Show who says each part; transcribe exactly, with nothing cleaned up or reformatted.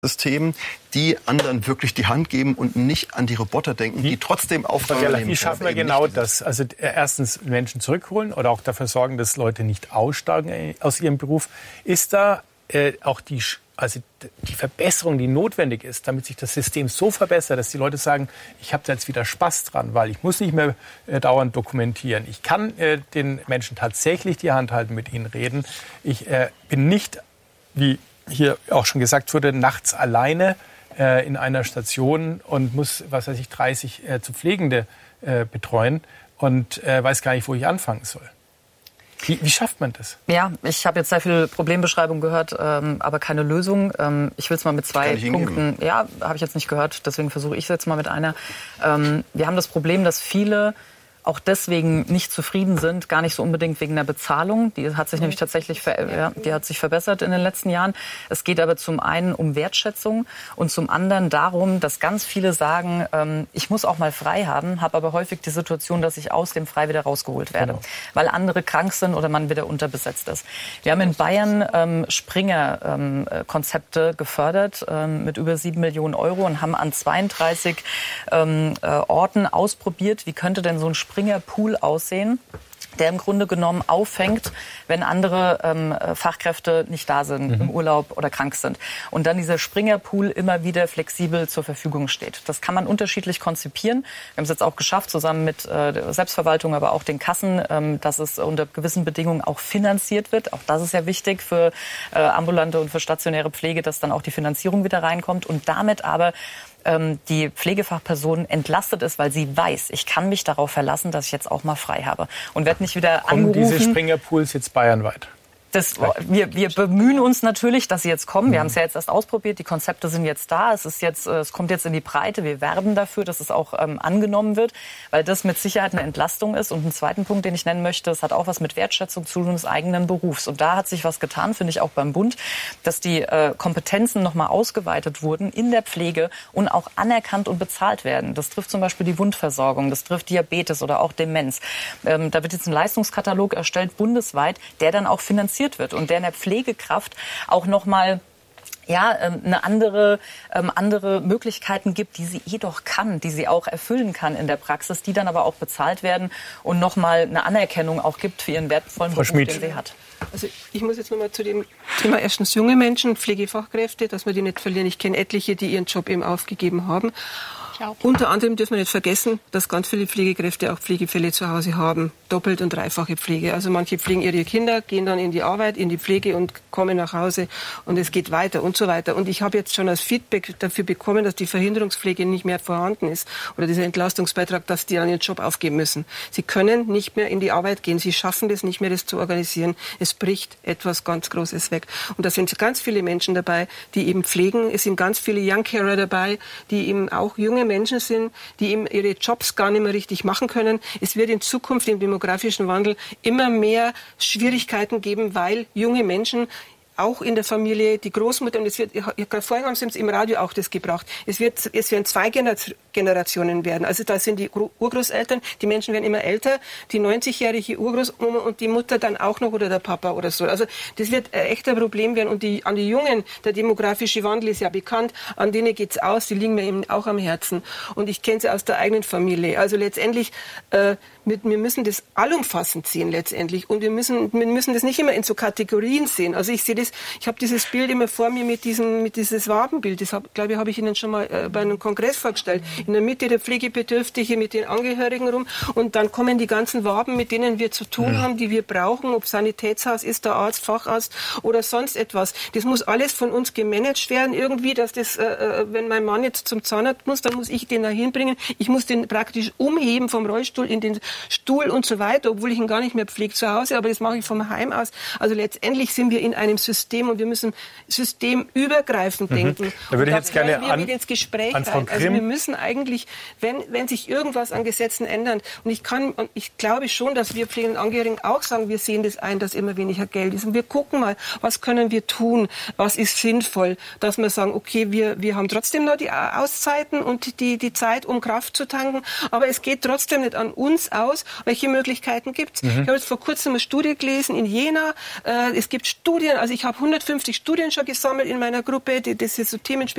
Speaker 1: Systemen, die anderen wirklich die Hand geben und nicht an die Roboter denken, die trotzdem Aufgaben
Speaker 2: übernehmen. Wie schaffen wir genau das? Also erstens Menschen zurückholen oder auch dafür sorgen, dass Leute nicht aussteigen aus ihrem Beruf. Ist da äh, auch die, also die Verbesserung, die notwendig ist, damit sich das System so verbessert, dass die Leute sagen, ich habe da jetzt wieder Spaß dran, weil ich muss nicht mehr äh, dauernd dokumentieren. Ich kann äh, den Menschen tatsächlich die Hand halten, mit ihnen reden. Ich äh, bin nicht, wie hier auch schon gesagt wurde, nachts alleine äh, in einer Station und muss, was weiß ich, dreißig äh, zu Pflegende äh, betreuen und äh, weiß gar nicht, wo ich anfangen soll. Wie, wie schafft man das?
Speaker 3: Ja, ich habe jetzt sehr viel Problembeschreibung gehört, ähm, aber keine Lösung. Ähm, ich will es mal mit zwei Punkten. Ja, habe ich jetzt nicht gehört, deswegen versuche ich es jetzt mal mit einer. Ähm, wir haben das Problem, dass viele auch deswegen nicht zufrieden sind, gar nicht so unbedingt wegen der Bezahlung. Die hat sich nämlich tatsächlich ver- ja, die hat sich verbessert in den letzten Jahren. Es geht aber zum einen um Wertschätzung und zum anderen darum, dass ganz viele sagen, ähm, ich muss auch mal frei haben, habe aber häufig die Situation, dass ich aus dem Frei wieder rausgeholt werde, genau. weil andere krank sind oder man wieder unterbesetzt ist. Wir haben in Bayern ähm, Springer-Konzepte ähm, gefördert ähm, mit über sieben Millionen Euro und haben an zweiunddreißig ähm, äh, Orten ausprobiert, wie könnte denn so ein Springer-Pool aussehen, der im Grunde genommen auffängt, wenn andere ähm, Fachkräfte nicht da sind, mhm. im Urlaub oder krank sind. Und dann dieser Springer-Pool immer wieder flexibel zur Verfügung steht. Das kann man unterschiedlich konzipieren. Wir haben es jetzt auch geschafft, zusammen mit äh, der Selbstverwaltung, aber auch den Kassen, ähm, dass es unter gewissen Bedingungen auch finanziert wird. Auch das ist ja wichtig für äh, ambulante und für stationäre Pflege, dass dann auch die Finanzierung wieder reinkommt und damit aber die Pflegefachperson entlastet ist, weil sie weiß, ich kann mich darauf verlassen, dass ich jetzt auch mal frei habe und werde nicht wieder
Speaker 2: Kommen
Speaker 3: angerufen.
Speaker 2: Diese Springer-Pools jetzt bayernweit?
Speaker 3: Das, wir, wir bemühen uns natürlich, dass sie jetzt kommen. Wir haben es ja jetzt erst ausprobiert. Die Konzepte sind jetzt da. Es ist jetzt, es kommt jetzt in die Breite. Wir werben dafür, dass es auch ähm, angenommen wird, weil das mit Sicherheit eine Entlastung ist. Und ein zweiten Punkt, den ich nennen möchte, es hat auch was mit Wertschätzung zu tun des eigenen Berufs. Und da hat sich was getan, finde ich auch beim Bund, dass die äh, Kompetenzen nochmal ausgeweitet wurden in der Pflege und auch anerkannt und bezahlt werden. Das trifft zum Beispiel die Wundversorgung, das trifft Diabetes oder auch Demenz. Ähm, da wird jetzt ein Leistungskatalog erstellt bundesweit, der dann auch finanziert wird und der in der Pflegekraft auch noch mal ja, eine andere, ähm, andere Möglichkeiten gibt, die sie eh doch kann, die sie auch erfüllen kann in der Praxis, die dann aber auch bezahlt werden und nochmal eine Anerkennung auch gibt für ihren wertvollen Beruf, den sie hat.
Speaker 4: Also ich muss jetzt nochmal zu dem Thema erstens junge Menschen, Pflegefachkräfte, dass wir die nicht verlieren. Ich kenne etliche, die ihren Job eben aufgegeben haben. Unter anderem dürfen wir nicht vergessen, dass ganz viele Pflegekräfte auch Pflegefälle zu Hause haben. Doppelt- und dreifache Pflege. Also manche pflegen ihre Kinder, gehen dann in die Arbeit, in die Pflege und kommen nach Hause und es geht weiter und so weiter. Und ich habe jetzt schon als Feedback dafür bekommen, dass die Verhinderungspflege nicht mehr vorhanden ist oder dieser Entlastungsbeitrag, dass die dann ihren Job aufgeben müssen. Sie können nicht mehr in die Arbeit gehen. Sie schaffen das nicht mehr, das zu organisieren. Es bricht etwas ganz Großes weg. Und da sind ganz viele Menschen dabei, die eben pflegen. Es sind ganz viele Young Carer dabei, die eben auch junge Menschen sind, die eben ihre Jobs gar nicht mehr richtig machen können. Es wird in Zukunft im demografischen Wandel immer mehr Schwierigkeiten geben, weil junge Menschen auch in der Familie, die Großmutter, und es wird, vorhin haben Sie im Radio auch das gebracht, es wird, es werden zwei Generationen werden. Also da sind die Urgroßeltern, die Menschen werden immer älter, die neunzigjährige Urgroßoma und die Mutter dann auch noch oder der Papa oder so. Also das wird ein echter Problem werden und die, an die Jungen, der demografische Wandel ist ja bekannt, an denen geht's aus, die liegen mir eben auch am Herzen. Und ich kenne sie aus der eigenen Familie. Also letztendlich, äh, mit, wir müssen das allumfassend sehen letztendlich und wir müssen, wir müssen das nicht immer in so Kategorien sehen. Also ich sehe das, ich habe dieses Bild immer vor mir mit diesem, mit dieses Wabenbild. Das hab, glaube ich, habe ich Ihnen schon mal äh, bei einem Kongress vorgestellt. In der Mitte der Pflegebedürftige mit den Angehörigen rum und dann kommen die ganzen Waben, mit denen wir zu tun haben, die wir brauchen, ob Sanitätshaus ist, der Arzt, Facharzt oder sonst etwas. Das muss alles von uns gemanagt werden irgendwie, dass das, äh, wenn mein Mann jetzt zum Zahnarzt muss, dann muss ich den da hinbringen. Ich muss den praktisch umheben vom Rollstuhl in den Stuhl und so weiter, obwohl ich ihn gar nicht mehr pflege zu Hause, aber das mache ich vom Heim aus. Also letztendlich sind wir in einem System und wir müssen systemübergreifend mhm. denken.
Speaker 2: Da würde ich jetzt gerne
Speaker 4: wir an, ins Gespräch
Speaker 2: an Frau
Speaker 4: rein. Also wir müssen eigentlich, wenn, wenn sich irgendwas an Gesetzen ändert, und ich kann, und ich glaube schon, dass wir pflegenden Angehörigen auch sagen, wir sehen das ein, dass immer weniger Geld ist. Und wir gucken mal, was können wir tun, was ist sinnvoll, dass wir sagen, okay, wir, wir haben trotzdem noch die Auszeiten und die, die Zeit, um Kraft zu tanken, aber es geht trotzdem nicht an uns aus, welche Möglichkeiten gibt es. Mhm. Ich habe jetzt vor kurzem eine Studie gelesen in Jena. Äh, es gibt Studien, also ich habe hundertfünfzig Studien schon gesammelt in meiner Gruppe, die, das ist so Themen